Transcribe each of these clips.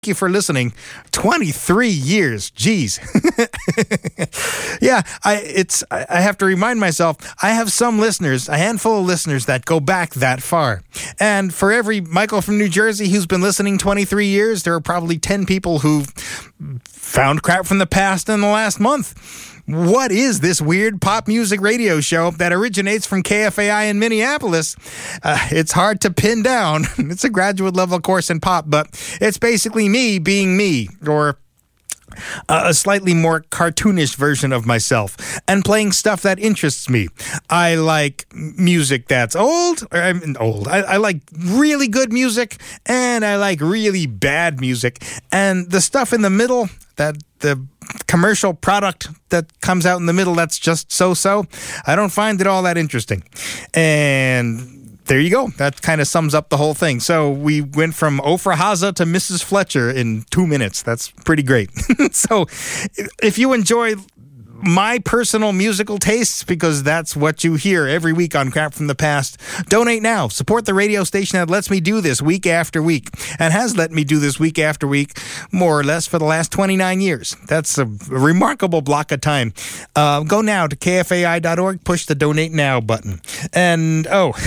you for listening. 23 years. Jeez. Yeah, I have to remind myself, I have some listeners, a handful of listeners that go back that far. And for every Michael from New Jersey who's been listening 23 years, there are probably 10 people who've found crap from the past in the last month. What is this weird pop music radio show that originates from KFAI in Minneapolis? It's hard to pin down. It's a graduate level course in pop, but it's basically me being me, or a slightly more cartoonish version of myself, and playing stuff that interests me. I like music that's old. I like really good music, and I like really bad music. And the stuff in the middle, that the commercial product that comes out in the middle, that's just so-so, I don't find it all that interesting. And there you go. That kind of sums up the whole thing. So we went from Ofra Haza to Mrs. Fletcher in 2 minutes. That's pretty great. So if you enjoy my personal musical tastes, because that's what you hear every week on Crap from the Past, donate now. Support the radio station that lets me do this week after week, and has let me do this week after week, more or less, for the last 29 years. That's a remarkable block of time. Go now to kfai.org, push the Donate Now button. And,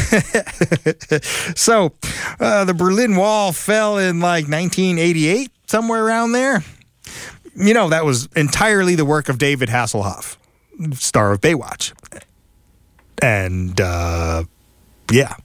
so the Berlin Wall fell in like 1988, somewhere around there. You know, that was entirely the work of David Hasselhoff, star of Baywatch. And, yeah.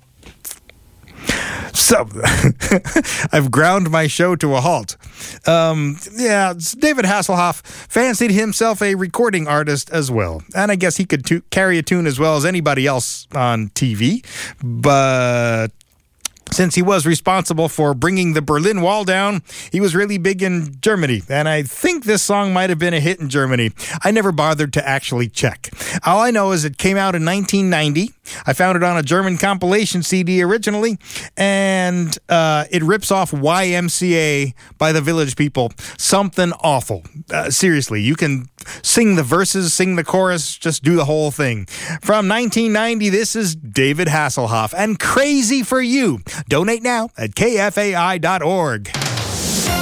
So, I've ground my show to a halt. David Hasselhoff fancied himself a recording artist as well. And I guess he could carry a tune as well as anybody else on TV. But since he was responsible for bringing the Berlin Wall down, he was really big in Germany. And I think this song might have been a hit in Germany. I never bothered to actually check. All I know is it came out in 1990. I found it on a German compilation CD originally, and it rips off YMCA by the Village People. Something awful. Seriously, you can sing the verses, sing the chorus, just do the whole thing. From 1990, this is David Hasselhoff and Crazy for You. Donate now at kfai.org.